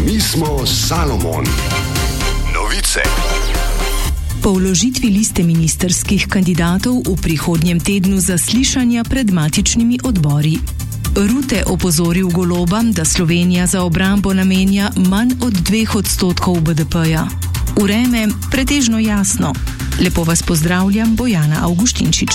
Mi smo Salomon. Novice. Po vložitvi liste ministerskih kandidatov v prihodnjem tednu zaslišanja pred matičnimi odbori. Rute opozoril Goloba, da Slovenija za obrambo namenja manj od 2% BDP-ja. Vreme pretežno jasno. Lepo vas pozdravljam, Bojana Avguštinčič.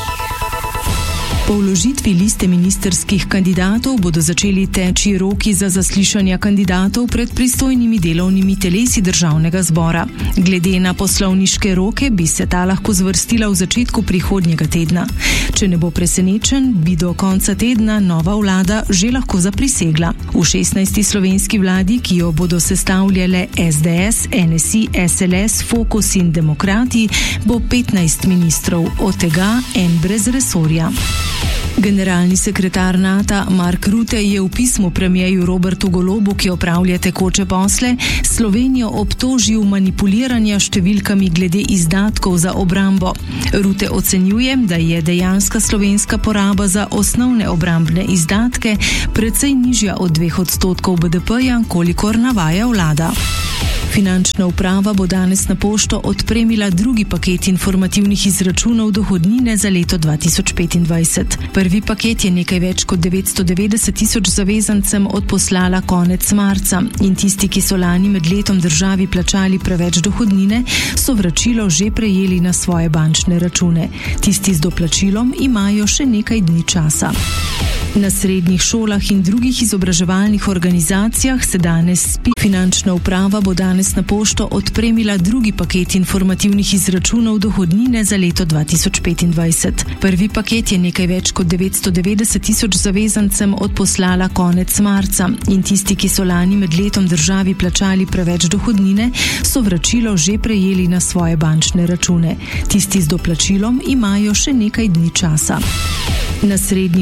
Po vložitvi liste ministerskih kandidatov bodo začeli teči roki za zaslišanja kandidatov pred pristojnimi delovnimi telesi državnega zbora. Glede na poslovniške roke bi se ta lahko zvrstila v začetku prihodnjega tedna. Če ne bo presenečen, bi do konca tedna nova vlada že lahko zaprisegla. V 16. slovenski vladi, ki jo bodo sestavljale SDS, NSI, SLS, Fokus in Demokrati, bo 15 ministrov, od tega en brez resorja. Generalni sekretar NATO Mark Rutte je v pismu premierju Robertu Golobu, ki opravlja tekoče posle, Slovenijo obtožil manipuliranja številkami glede izdatkov za obrambo. Rutte ocenjuje, da je dejanska slovenska poraba za osnovne obrambne izdatke precej nižja od 2% BDP-ja, kolikor navaja vlada. Finančna uprava bo danes na pošto odpremila drugi paket informativnih izračunov dohodnine za leto 2025. Prvi paket je nekaj več kot 990 tisoč zavezancem odposlala konec marca in tisti, ki so lani med letom državi plačali preveč dohodnine, so vračilo že prejeli na svoje bančne račune. Tisti z doplačilom imajo še nekaj dni časa. Na srednjih šolah in drugih izobraževalnih organizacijah se danes spi. Finančna uprava bo danes na pošto odpremila drugi paket informativnih izračunov dohodnine za leto 2025. Prvi paket je nekaj več kot 990 tisoč zavezancem odposlala konec marca in tisti, ki so lani med letom državi plačali preveč dohodnine, so vračilo že prejeli na svoje bančne račune. Tisti z doplačilom imajo še nekaj dni časa. Na srednjih